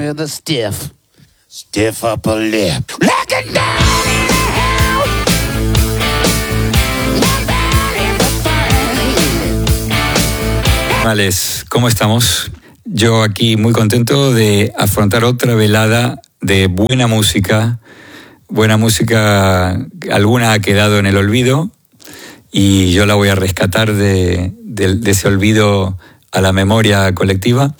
with the stiff upper lip. Looking down in the house. Vales, ¿cómo estamos? Yo aquí muy contento de afrontar otra velada de buena música. Buena música, alguna ha quedado en el olvido y yo la voy a rescatar de ese olvido a la memoria colectiva.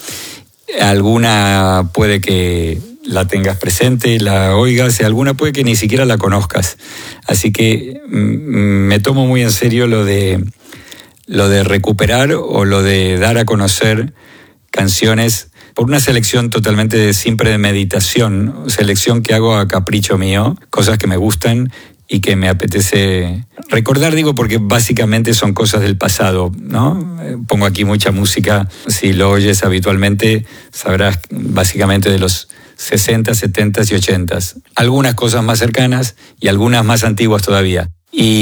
Alguna puede que la tengas presente, la oigas, y alguna puede que ni siquiera la conozcas. Así que me tomo muy en serio lo de recuperar o lo de dar a conocer canciones por una selección totalmente sin premeditación, selección que hago a capricho mío, cosas que me gustan y que me apetece recordar, digo, porque básicamente son cosas del pasado, ¿no? Pongo aquí mucha música, si lo oyes habitualmente sabrás básicamente de los 60, 70 y 80. Algunas cosas más cercanas y algunas más antiguas todavía.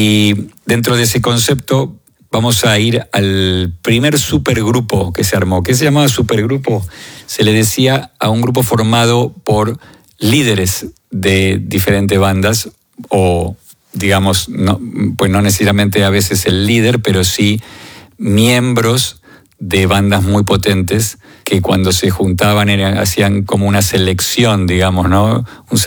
Y dentro de ese concepto vamos a ir al primer supergrupo que se armó. ¿Qué se llamaba supergrupo? Se le decía a un grupo formado por líderes de diferentes bandas, o digamos, pues no necesariamente a veces el líder, pero sí miembros de bandas muy potentes que cuando se juntaban hacían como una selección, digamos, ¿no? Una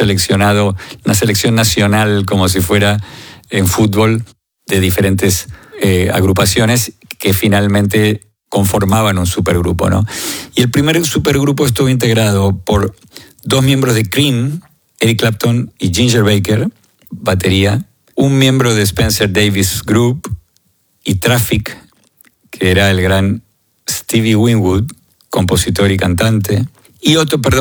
selección nacional, como si fuera en fútbol, de diferentes agrupaciones que finalmente conformaban un supergrupo, ¿no? Y el primer supergrupo estuvo integrado por 2 miembros de Cream, Eric Clapton y Ginger Baker, batería, un miembro de Spencer Davis Group y Traffic, que era el gran Stevie Winwood, compositor y cantante, y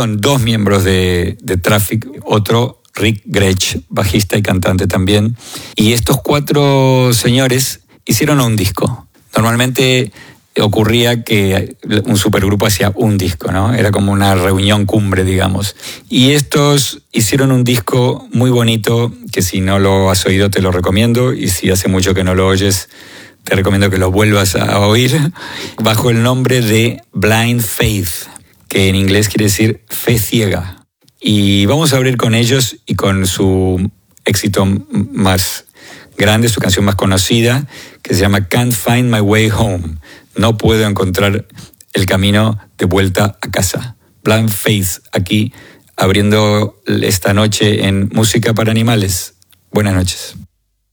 2 miembros de Traffic, otro Rick Gretsch, bajista y cantante también. Y estos 4 señores hicieron un disco. Normalmente ocurría que un supergrupo hacía un disco, ¿no? Era como una reunión cumbre, digamos. Y estos hicieron un disco muy bonito, que si no lo has oído te lo recomiendo, y si hace mucho que no lo oyes, te recomiendo que lo vuelvas a oír, bajo el nombre de Blind Faith, que en inglés quiere decir fe ciega. Y vamos a abrir con ellos y con su éxito más grande, su canción más conocida, que se llama Can't Find My Way Home. No puedo encontrar el camino de vuelta a casa. Blind Faith, aquí abriendo esta noche en Música para Animales. Buenas noches.